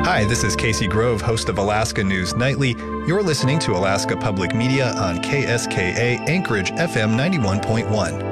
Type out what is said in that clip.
Hi, this is Casey Grove, host of Alaska News Nightly. You're listening to Alaska Public Media on KSKA Anchorage FM 91.1.